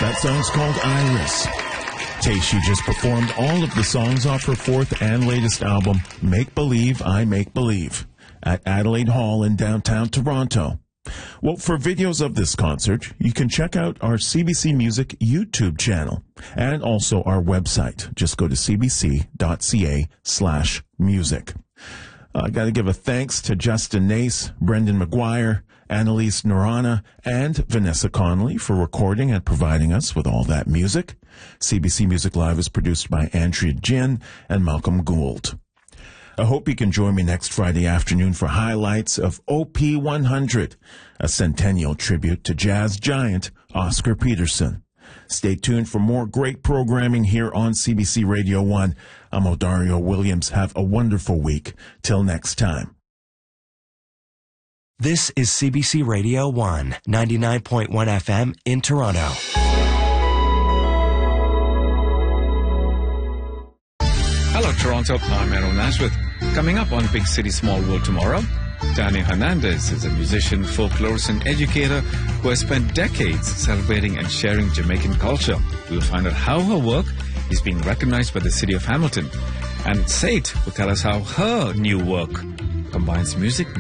That song's called Iris. Tayshia just performed all of the songs off her fourth and latest album, Make Believe, I Make Believe, at Adelaide Hall in downtown Toronto. Well, for videos of this concert, you can check out our CBC Music YouTube channel and also our website. Just go to cbc.ca/music. I got to give a thanks to Justin Nace, Brendan McGuire, Annalise Norana, and Vanessa Connolly for recording and providing us with all that music. CBC Music Live is produced by Andrea Jin and Malcolm Gould. I hope you can join me next Friday afternoon for highlights of OP100, a centennial tribute to jazz giant Oscar Peterson. Stay tuned for more great programming here on CBC Radio 1. I'm Odario Williams. Have a wonderful week. Till next time. This is CBC Radio 1, 99.1 FM in Toronto. Hello, Toronto. I'm Aaron Ashworth. Coming up on Big City Small World tomorrow, Danny Hernandez is a musician, folklorist, and educator who has spent decades celebrating and sharing Jamaican culture. We'll find out how her work is being recognized by the city of Hamilton. And Sate will tell us how her new work combines music,